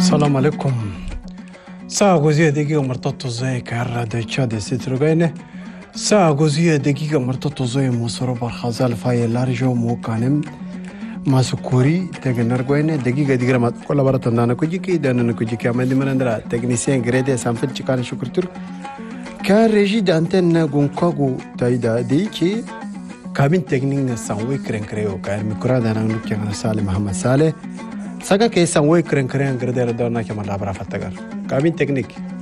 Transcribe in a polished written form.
السلام عليكم. ساعة جوزية دقيقة مرتطو زي كهرة ديشادي سترغينة. ساعة جوزية دقيقة مرتطو زي مصروب الخزال فاي لارجو مو كانم ما سكوري تغنرغوينة دقيقة دقيقة ما كل مرة تندانا كوجيكي دانا كوجيكي أمدي مرندرا تكنيسيان غريدة سامفل تشكان شكرتور كان ريجي دانتن غونكاغو تايدا ديكي كابين تكنيك سانوي كرين كريو كان ميكرا دانا نوكيان سالي محمد سالي Saga ke sanway kren kren gredera dona ke malabra fatagar. Kabin teknik.